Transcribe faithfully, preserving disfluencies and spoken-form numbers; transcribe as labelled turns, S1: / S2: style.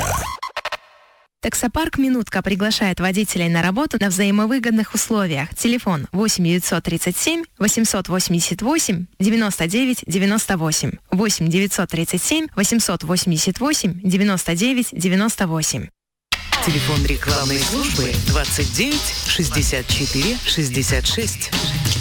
S1: Россия.
S2: Таксопарк «Минутка» приглашает водителей на работу на взаимовыгодных условиях. Телефон восемь девятьсот тридцать семь восемьсот восемьдесят восемь девяносто девять девяносто восемь. восемь девятьсот тридцать семь восемьсот восемьдесят восемь девяносто девять девяносто восемь.
S3: Телефон рекламной службы двадцать девять шестьдесят четыре шестьдесят шесть.